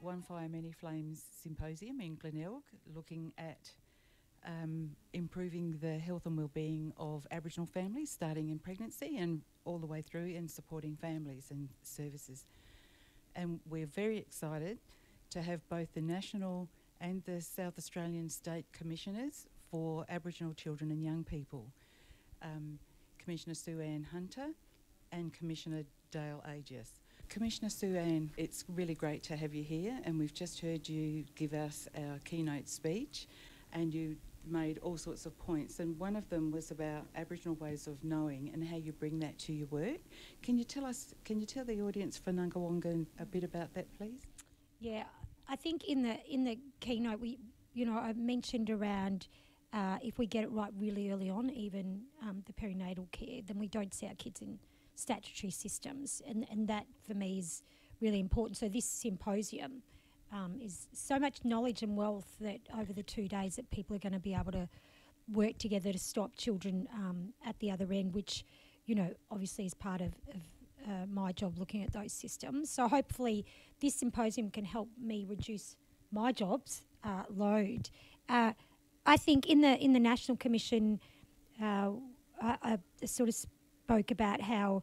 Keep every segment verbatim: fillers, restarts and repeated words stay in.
One Fire Many Flames Symposium in Glenelg, looking at um, improving the health and wellbeing of Aboriginal families, starting in pregnancy and all the way through, and supporting families and services. And we're very excited to have both the National and the South Australian State Commissioners for Aboriginal Children and Young People, um, Commissioner Sue Ann Hunter and Commissioner Dale Agius. Commissioner Sue Ann, it's really great to have you here, and we've just heard you give us our keynote speech, and you made all sorts of points, and one of them was about Aboriginal ways of knowing and how you bring that to your work. Can you tell us, can you tell the audience for Ngunnawal a bit about that, please? Yeah, I think in the in the keynote, we, you know, I mentioned around uh, if we get it right really early on, even um, the perinatal care, then we don't see our kids in statutory systems, and, and that for me is really important. So this symposium um, is so much knowledge and wealth that over the two days that people are going to be able to work together to stop children um, at the other end, which, you know, obviously is part of, of uh, my job looking at those systems. So hopefully this symposium can help me reduce my job's uh, load. Uh, I think in the in the National Commission, uh, I, I sort of spoke about how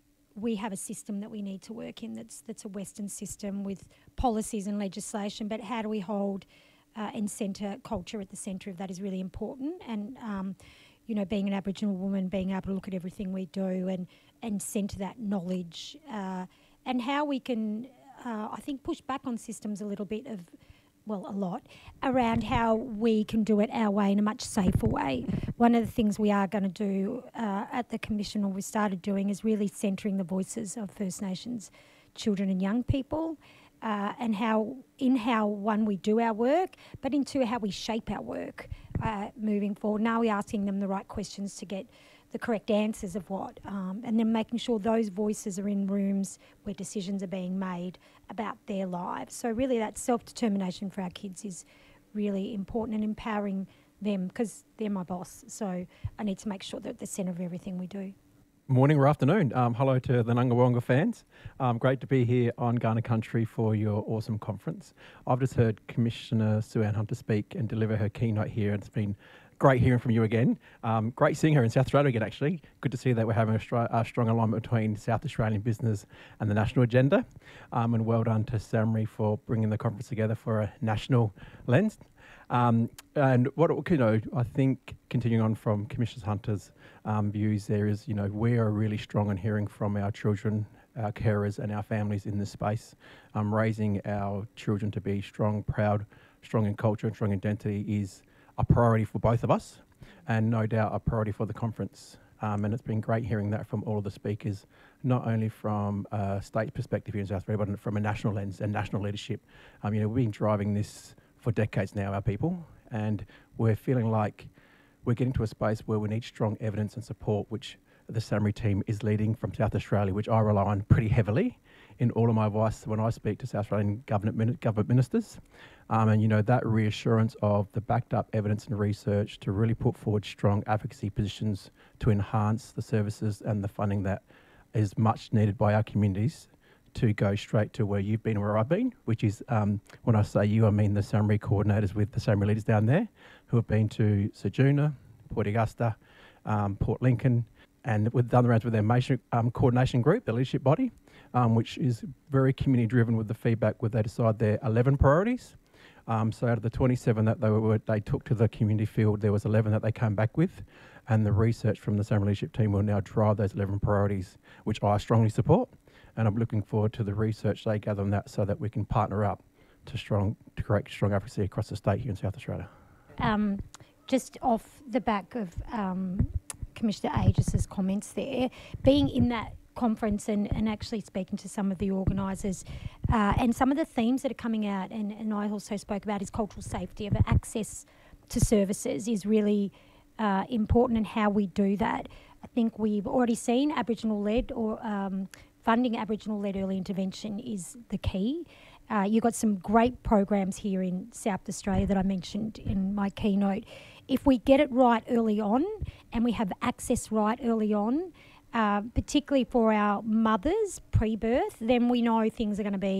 we have a system that we need to work in that's that's a Western system with policies and legislation, but how do we hold uh, and centre culture at the centre of that is really important. And, um, you know, being an Aboriginal woman, being able to look at everything we do and, and centre that knowledge uh, and how we can, uh, I think, push back on systems a little bit of, well, a lot, around how we can do it our way in a much safer way. One of the things we are going to do uh, at the Commission, or we started doing, is really centring the voices of First Nations children and young people, uh, and how, in how, one, we do our work, but in two, how we shape our work uh, moving forward. Now we're asking them the right questions to get the correct answers of what, um, and then making sure those voices are in rooms where decisions are being made about their lives. So really that self-determination for our kids is really important, and empowering them, because they're my boss. So I need to make sure they're at the centre of everything we do. Morning or afternoon. Um, hello to the Ngunnawal fans. Um, great to be here on Kaurna Country for your awesome conference. I've just heard Commissioner Sue Ann Hunter speak and deliver her keynote here. It's been great hearing from you again. Um, great seeing her in South Australia again, actually. Good to see that we're having a, stri- a strong alignment between South Australian business and the national agenda. Um, and well done to SAHMRI for bringing the conference together for a national lens. Um, and what, you know, I think continuing on from Commissioner Hunter's um, views there is, you know, we are really strong on hearing from our children, our carers and our families in this space. Um, raising our children to be strong, proud, strong in culture and strong in identity is a priority for both of us, and no doubt a priority for the conference. Um, and it's been great hearing that from all of the speakers, not only from a state perspective here in South Australia, but from a national lens and national leadership. Um, you know, we've been driving this for decades now, our people, and we're feeling like we're getting to a space where we need strong evidence and support, which the SAHMRI team is leading from South Australia, which I rely on pretty heavily in all of my advice when I speak to South Australian government, government ministers. Um, and, you know, that reassurance of the backed up evidence and research to really put forward strong advocacy positions to enhance the services and the funding that is much needed by our communities to go straight to where you've been and where I've been, which is, um, when I say you, I mean the SAHMRI coordinators with the SAHMRI leaders down there who have been to Ceduna, Port Augusta, um, Port Lincoln, and we've done the rounds with their major, um, coordination group, the leadership body, um, which is very community driven with the feedback where they decide their eleven priorities. Um, so out of the twenty-seven that they were, they took to the community field, there was eleven that they came back with, and the research from the SAHMRI leadership team will now drive those eleven priorities, which I strongly support, and I'm looking forward to the research they gather on that so that we can partner up to strong to create strong advocacy across the state here in South Australia. Um, just off the back of um, Commissioner Agius's comments there, being in that conference and, and actually speaking to some of the organisers uh, and some of the themes that are coming out, and, and I also spoke about, is cultural safety, of access to services is really uh, important, and how we do that. I think we've already seen Aboriginal-led or um, funding Aboriginal-led early intervention is the key. Uh, you've got some great programs here in South Australia that I mentioned in my keynote. If we get it right early on and we have access right early on, uh, particularly for our mothers pre-birth, then we know things are going to be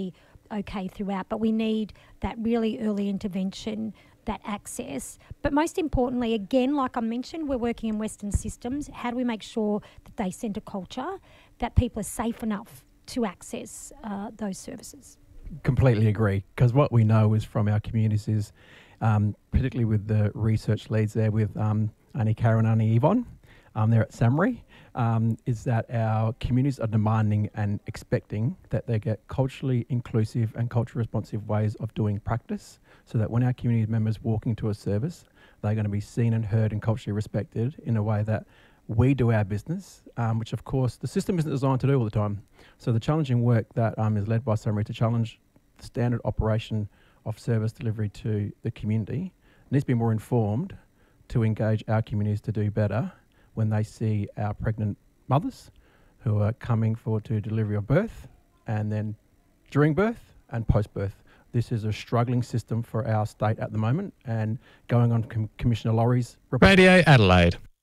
okay throughout, but we need that really early intervention, that access. But most importantly, again, like I mentioned, we're working in Western systems. How do we make sure that they send a culture that people are safe enough to access uh, those services? Completely agree, because what we know is from our communities is, um, particularly with the research leads there with um, Annie Karen and Annie Yvonne, um, there at SAHMRI, um, is that our communities are demanding and expecting that they get culturally inclusive and culturally responsive ways of doing practice, so that when our community members walk into a service, they're going to be seen and heard and culturally respected in a way that we do our business, um, which of course the system isn't designed to do all the time. So the challenging work that um, is led by SAHMRI to challenge the standard operation of service delivery to the community needs to be more informed to engage our communities to do better when they see our pregnant mothers who are coming forward to delivery of birth, and then during birth and post-birth. This is a struggling system for our state at the moment, and going on Com- Commissioner Laurie's report. Radio Adelaide.